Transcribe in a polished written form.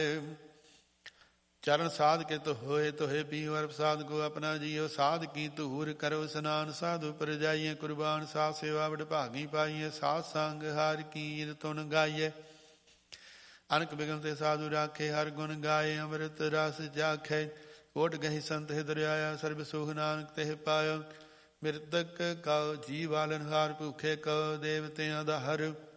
ਚਰਨ ਸਾਧ ਕੇ ਤੋ ਹੋਏ ਤੋਹੇ ਪੀਵਰ ਪ੍ਰਸਾਦ ਕੋ ਆਪਣਾ ਜੀਓ। ਸਾਧ ਕੀ ਧੂਰ ਕਰੋ ਸਨਾਨ ਸਾਧੂ ਪਰ ਜਾਈਏ ਕੁਰਬਾਨ। ਸਾਧ ਸੇਵਾ ਵਡ ਭਾਗੀ ਪਾਈਏ ਸਾਧ ਸੰਗ ਹਰ ਕੀਰ ਤੁਨ ਗਾਈਏ। ਅਨਕ ਬਿਗਨ ਤੇ ਸਾਧੂ ਰਾਖੇ ਹਰ ਗੁਣ ਗਾਏ ਅੰਮ੍ਰਿਤ ਰਸ ਜਾਖੇ। ਓਟ ਗਹੀ ਸੰਤ ਹਿਦਰ ਆਇਆ ਸਰਬ ਸੁਖ ਨਾਨਕ ਤੇ ਪਾਇਓ। ਮਿਰਤਕ ਕਉ ਜੀ ਵਾਲਨ ਹਾਰ ਭੂਖੇ ਕਉ ਦੇਵਤਿਆਂ ਦਾ ਹਰ।